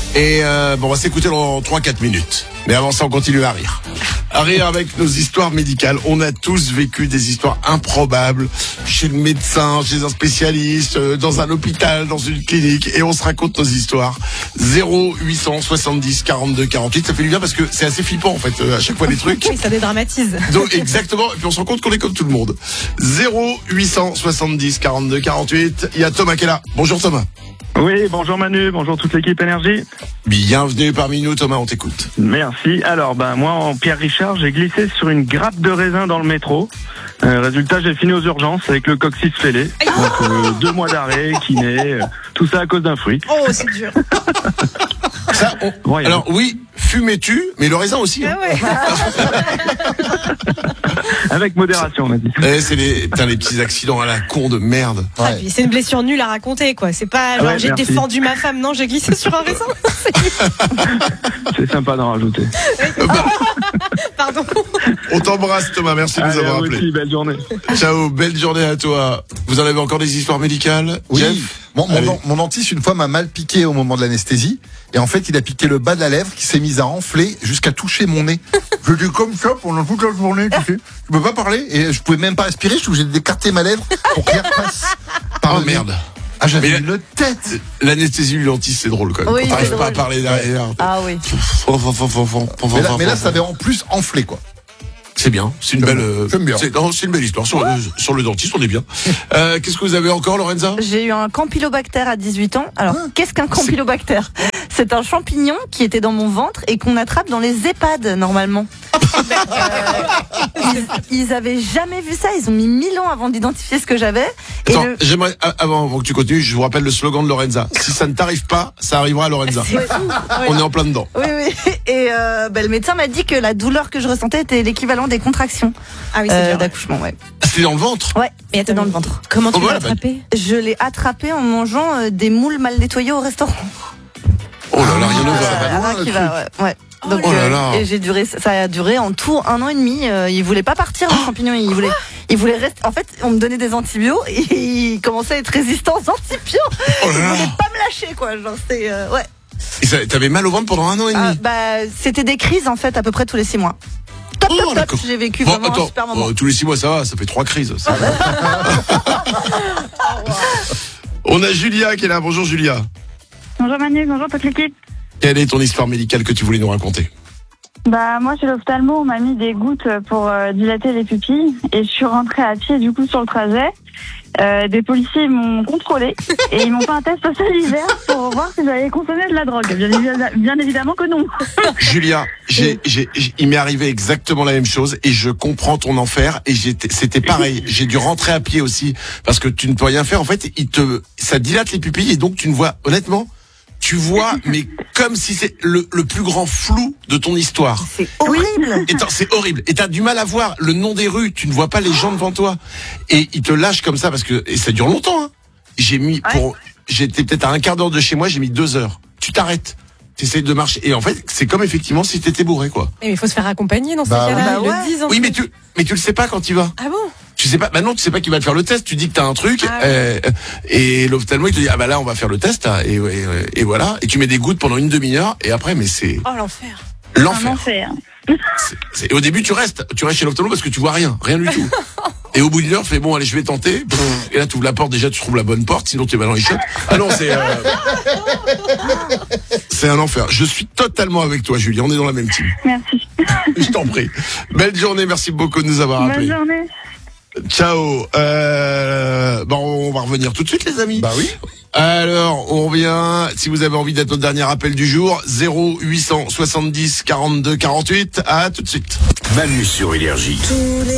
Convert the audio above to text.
Et on va s'écouter dans 3-4 minutes. Mais avant ça, on continue à rire. À rire avec nos histoires médicales. On a tous vécu des histoires improbables chez le médecin, chez un spécialiste, dans un hôpital, dans une clinique, et on se raconte nos histoires. 0870 42 48. Ça fait du bien parce que c'est assez flippant en fait à chaque fois les trucs. Oui, ça dédramatise. Donc exactement. Et puis on se rend compte qu'on est comme tout le monde. 0870 42 48. Il y a Thomas qui est là. Bonjour Thomas. Oui, bonjour Manu, bonjour toute l'équipe Énergie. Bienvenue parmi nous Thomas, on t'écoute. Merci. Alors, moi, en Pierre Richard, j'ai glissé sur une grappe de raisin dans le métro. Résultat, j'ai fini aux urgences avec le coccyx fêlé. Donc, 2 mois d'arrêt, kiné, tout ça à cause d'un fruit. Oh, c'est dur. Ça, alors oui, fumais-tu, mais le raisin aussi. Ah ouais. Avec modération, on a dit. C'est les petits accidents à la con de merde. Ah, puis c'est une blessure nulle à raconter, quoi. C'est pas genre j'ai merci. défendu ma femme, non, j'ai glissé sur un raisin. C'est sympa d'en rajouter. Pardon. On t'embrasse Thomas, merci de nous Allez, avoir à vous appelés. aussi, belle journée. Ciao, belle journée à toi. Vous en avez encore des histoires médicales? Oui, Jeff mon dentiste une fois m'a mal piqué au moment de l'anesthésie. Et en fait, il a piqué le bas de la lèvre qui s'est mise à enfler jusqu'à toucher mon nez. Je dis comme ça pendant toute la journée, tu sais. Je peux pas parler et je pouvais même pas respirer. Je suis obligé d'écarter ma lèvre pour qu'elle passe par Oh le nez. merde. Ah, j'avais Mais une tête. L'anesthésie du dentiste, c'est drôle quand même. Oui, Quand c'est t'arrives pas à drôle. parler derrière. Ah oui. Mais là, ça avait en plus enflé, quoi. C'est bien, c'est une belle. J'aime bien. C'est une belle histoire sur le dentiste, on est bien. Qu'est-ce que vous avez encore, Lorenza? J'ai eu un campylobactère à 18 ans. Alors, qu'est-ce qu'un campylobactère? C'est un champignon qui était dans mon ventre et qu'on attrape dans les EHPAD, normalement. Ils avaient jamais vu ça. Ils ont mis 1000 ans avant d'identifier ce que j'avais. Et Attends, j'aimerais, avant que tu continues, je vous rappelle le slogan de Lorenza. Si ça ne t'arrive pas, ça arrivera à Lorenza. On est en plein dedans. Oui, oui. Et le médecin m'a dit que la douleur que je ressentais était l'équivalent des contractions Ah oui, c'est dur. d'accouchement. Ouais. C'était dans le ventre? Ouais, et était dans le ventre. Comment tu Oh, l'as voilà, attrapé? Je l'ai attrapé en mangeant des moules mal nettoyés au restaurant. Oh là là, rien ne va. Rien qui va, ouais. Donc, Oh là là. et ça a duré en tout 1 an et demi. Il voulait pas partir, le champignon. Il voulait rester. En fait, on me donnait des antibiotiques et il commençait à être résistant aux antibiotiques. Oh là Il là. voulait pas me lâcher, quoi. Genre, c'était, ouais. Et t'avais mal au ventre pendant 1 an et demi? C'était des crises, en fait, à peu près tous les 6 mois. Top, top, top. D'accord. J'ai vécu Bon, vraiment attends, un super moment. tous les 6 mois ça va, ça fait 3 crises. Ça. On a Julia qui est là, bonjour Julia. Bonjour Manu, bonjour toute l'équipe. Quelle est ton histoire médicale que tu voulais nous raconter? Moi chez l'ophtalmo, on m'a mis des gouttes pour dilater les pupilles et je suis rentrée à pied du coup sur le trajet. Des policiers m'ont contrôlé et ils m'ont fait un test salivaire pour voir si j'avais consommé de la drogue. Bien évidemment que non. Julia, il m'est arrivé exactement la même chose et je comprends ton enfer et c'était pareil. J'ai dû rentrer à pied aussi parce que tu ne peux rien faire. En fait, ça dilate les pupilles et donc tu ne vois, honnêtement, tu vois, mais comme si c'est le plus grand flou de ton histoire. C'est horrible. Et c'est horrible. Et t'as du mal à voir le nom des rues. Tu ne vois pas les gens devant toi. Et ils te lâchent comme ça parce que, et ça dure longtemps, hein. J'étais peut-être à 1/4 d'heure de chez moi, j'ai mis 2 heures. Tu t'arrêtes. T'essayes de marcher. Et en fait, c'est comme effectivement si t'étais bourré, quoi. Mais il faut se faire accompagner dans ces Bah cas-là. ouais. Ils le disent. Oui, mais tu le sais pas quand tu vas. Ah bon? Tu sais pas, non, tu sais pas qui va te faire le test. Tu dis que t'as un truc, Ah et l'ophtalmo, il te dit, ah bah là, on va faire le test, hein, et voilà. Et tu mets des gouttes pendant une demi-heure, et après, mais c'est Oh l'enfer. Un l'enfer. enfer. Et au début, tu restes chez l'ophtalmo parce que tu vois rien du tout. Et au bout d'une heure, tu fais bon, allez, je vais tenter. Et là, tu ouvres la porte, déjà, tu trouves la bonne porte, sinon tu es mal dans les chiottes. Ah non, c'est un enfer. Je suis totalement avec toi, Julie. On est dans la même team. Merci. Je t'en prie. Belle journée, merci beaucoup de nous avoir Bonne appelés. journée. Ciao. On va revenir tout de suite, les amis. Bah oui. Alors, on revient. Si vous avez envie d'être notre dernier appel du jour, 0870 42 48. À tout de suite. Manu sur Énergie.